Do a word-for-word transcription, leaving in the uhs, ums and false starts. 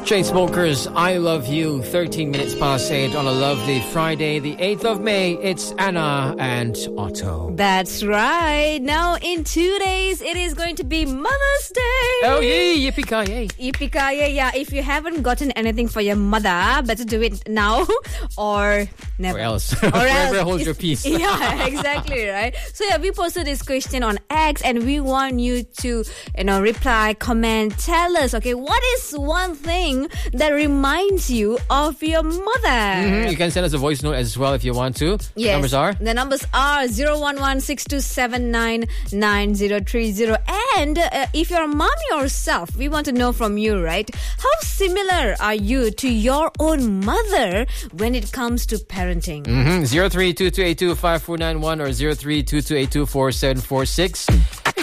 Chainsmokers, I Love You, thirteen minutes past eight on a lovely Friday, the eighth of May. It's Anna and Otto. That's right. Now, in two days, it is going to be Mother's Day. Oh, yay, yippee-ki-yay. Yippee-ki-yay, yeah. If you haven't gotten anything for your mother, better do it now or never. Or else. Or Forever else. hold your peace. Yeah, exactly, right? So, yeah, we posted this question on X and we want you to, you know, reply, comment, tell us, okay, what is one thing that reminds you of your mother? Mm-hmm. You can send us a voice note as well if you want to. Yes. The numbers are? The numbers are zero one one six two seven nine nine zero three zero. And uh, if you're a mom yourself, we want to know from you, right? How similar are you to your own mother when it comes to parenting? Mm-hmm. zero three two two eight two five four nine one or zero three two two eight two four seven four six.